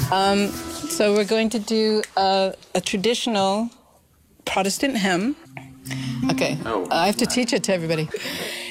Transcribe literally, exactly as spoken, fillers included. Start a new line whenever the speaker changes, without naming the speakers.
Um, so we're going to do a, a traditional Protestant hymn. Okay,
Oh,
I have to teach it to everybody.